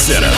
Center.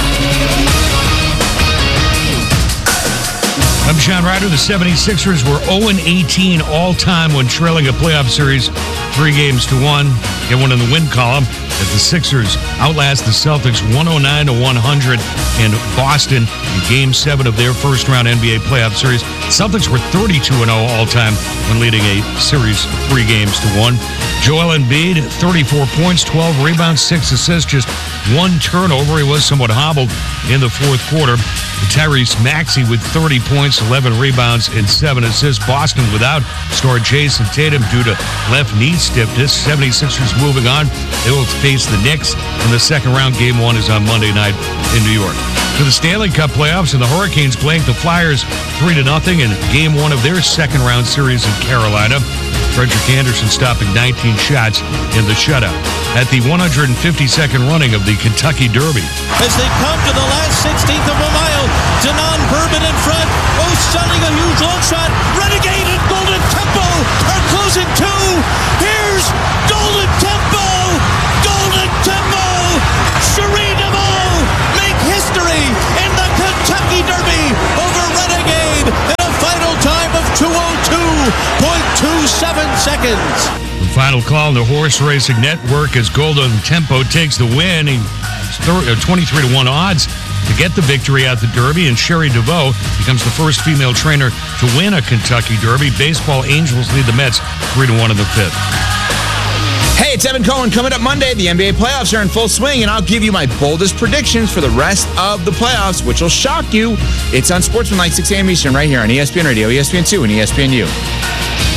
I'm Sean Ryder. The 76ers were 0-18 all-time when trailing a playoff series 3-1. Get one in the win column as the Sixers outlast the Celtics 109-100 in Boston in Game 7 of their first-round NBA playoff series. Celtics were 32-0 all-time when leading a series 3-1. Joel Embiid, 34 points, 12 rebounds, 6 assists, just 1 turnover. He was somewhat hobbled in the fourth quarter. Tyrese Maxey with 30 points, 11 rebounds, and 7 assists. Boston without star Jason Tatum due to left knee stiffness. 76ers moving on. They will face the Knicks in the second round. Game 1 is on Monday night in New York. To the Stanley Cup playoffs, and the Hurricanes blanked the Flyers 3-0 in Game 1 of their second round series in Carolina. Frederick Anderson stopping 19 shots in the shutout. At the 152nd running of the Kentucky Derby. As they come to the last 16th of a mile, Denon Bourbon in front. Oh, stunning, a huge long shot. Renegade and Golden Temple are closing too. Here's Golden Temple. Golden Temple. Cherie DeVaux make history in the Kentucky Derby over Renegade in a final time of 2:02.27 seconds. The final call on the Horse Racing Network as Golden Tempo takes the win. 23-1 odds to get the victory at the Derby, and Cherie DeVaux becomes the first female trainer to win a Kentucky Derby. Baseball Angels lead the Mets 3-1 in the fifth. Hey, it's Evan Cohen. Coming up Monday, the NBA playoffs are in full swing, and I'll give you my boldest predictions for the rest of the playoffs, which will shock you. It's on Sportsmanlike 6 a.m. Eastern right here on ESPN Radio, ESPN2, and ESPNU.